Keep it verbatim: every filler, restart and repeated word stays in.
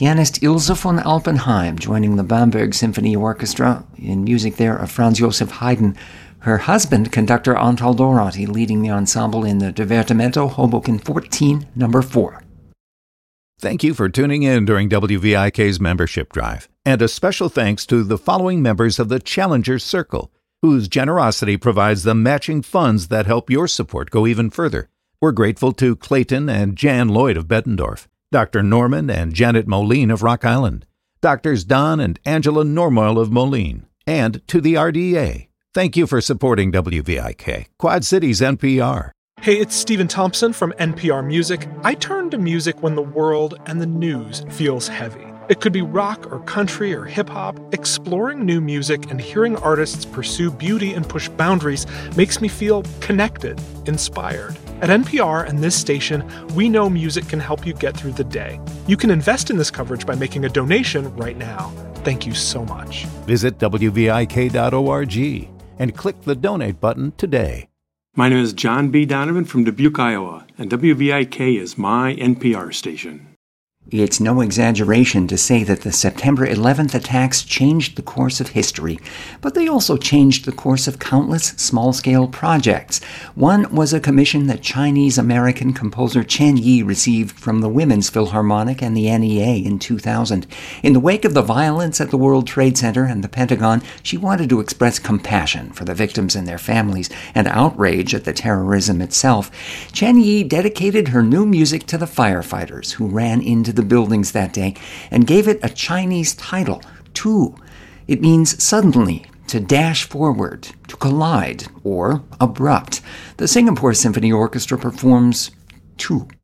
pianist Ilse von Alpenheim joining the Bamberg Symphony Orchestra, in music there of Franz Joseph Haydn. Her husband, conductor Antal Dorati, leading the ensemble in the Divertimento Hoboken fourteen, number four. Thank you for tuning in during W V I K's membership drive. And a special thanks to the following members of the Challengers Circle, whose generosity provides the matching funds that help your support go even further. We're grateful to Clayton and Jan Lloyd of Bettendorf, Doctor Norman and Janet Moline of Rock Island, Doctors Don and Angela Normoyle of Moline, and to the R D A. Thank you for supporting W V I K, Quad Cities N P R. Hey, it's Stephen Thompson from N P R Music. I turn to music when the world and the news feels heavy. It could be rock or country or hip-hop. Exploring new music and hearing artists pursue beauty and push boundaries makes me feel connected, inspired. At N P R and this station, we know music can help you get through the day. You can invest in this coverage by making a donation right now. Thank you so much. Visit W V I K dot org and click the donate button today. My name is John B. Donovan from Dubuque, Iowa, and W V I K is my N P R station. It's no exaggeration to say that the September eleventh attacks changed the course of history, but they also changed the course of countless small-scale projects. One was a commission that Chinese-American composer Chen Yi received from the Women's Philharmonic and the N E A in two thousand. In the wake of the violence at the World Trade Center and the Pentagon, she wanted to express compassion for the victims and their families and outrage at the terrorism itself. Chen Yi dedicated her new music to the firefighters who ran into the buildings that day and gave it a Chinese title, Tu. It means suddenly, to dash forward, to collide, or abrupt. The Singapore Symphony Orchestra performs Tu.